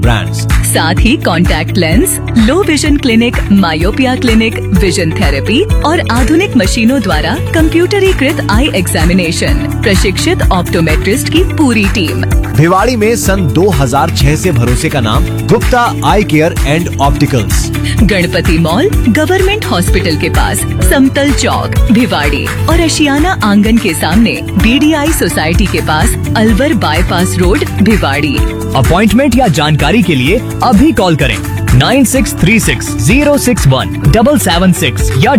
Brands. साथ ही contact lens, low vision clinic, myopia clinic, vision therapy और आधुनिक मशीनों द्वारा कंप्यूटरीकृत आई एग्जामिनेशन, प्रशिक्षित ऑप्टोमेट्रिस्ट की पूरी टीम। भिवाड़ी में सन 2006 से भरोसे का नाम गुप्ता आई care and opticals. Ganpati mall, government hospital के पास, समतल चौक, भिवाड़ी और एशियाना आंगन के सामने BDI सोसाइटी के पास, Alwar bypass road, Bhiwadi. Appointment या जानकारी के लिए अभी कॉल करें 9636061776 या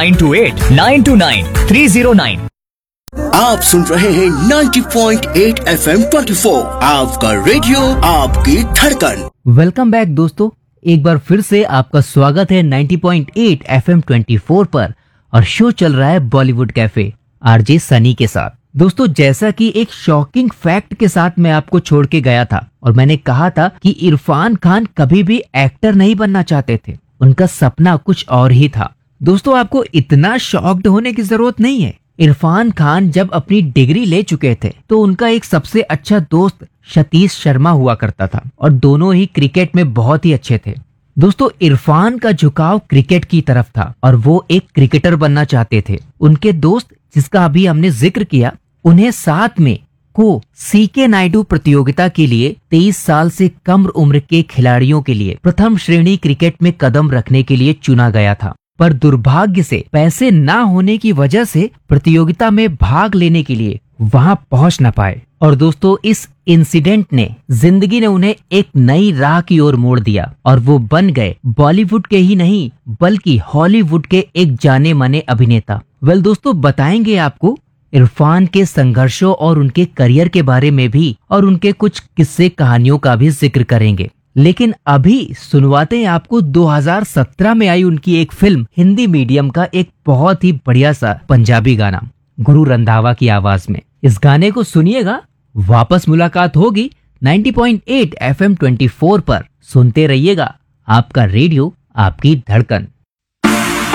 9928929309। आप सुन रहे हैं 90.8 FM 24, आपका रेडियो, आपकी धड़कन। वेलकम बैक दोस्तों, एक बार फिर से आपका स्वागत है 90.8 FM 24 पर और शो चल रहा है बॉलीवुड कैफे RJ सनी के साथ। दोस्तों, जैसा कि एक शॉकिंग फैक्ट के साथ मैं आपको छोड़ के गया था और मैंने कहा था कि इरफान खान कभी भी एक्टर नहीं बनना चाहते थे, उनका सपना कुछ और ही था। दोस्तों, आपको इतना शॉक्ड होने की जरूरत नहीं है। इरफान खान जब अपनी डिग्री ले चुके थे तो उनका एक सबसे अच्छा दोस्त सतीश शर्मा हुआ करता था और दोनों ही क्रिकेट में बहुत ही अच्छे थे। दोस्तों, इरफान का झुकाव क्रिकेट की तरफ था और वो एक क्रिकेटर बनना चाहते थे। उनके दोस्त, जिसका अभी हमने जिक्र किया, उन्हें साथ में को CK नायडू प्रतियोगिता के लिए 23 साल से कम उम्र के खिलाड़ियों के लिए प्रथम श्रेणी क्रिकेट में कदम रखने के लिए चुना गया था, पर दुर्भाग्य से पैसे ना होने की वजह से प्रतियोगिता में भाग लेने के लिए वहां पहुंच न पाए। और दोस्तों, इस इंसिडेंट ने जिंदगी ने उन्हें एक नई राह की ओर मोड़ दिया और वो बन गए बॉलीवुड के ही नहीं बल्कि हॉलीवुड के एक जाने माने अभिनेता। वेल दोस्तों, बताएंगे आपको इरफान के संघर्षों और उनके करियर के बारे में भी और उनके कुछ किस्से कहानियों का भी जिक्र करेंगे। लेकिन अभी सुनवाते हैं आपको 2017 में आई उनकी एक फिल्म हिंदी मीडियम का एक बहुत ही बढ़िया सा पंजाबी गाना गुरु रंधावा की आवाज में। इस गाने को सुनिएगा। वापस मुलाकात होगी 90.8 FM 24 पर। सुनते रहिएगा, आपका रेडियो, आपकी धड़कन।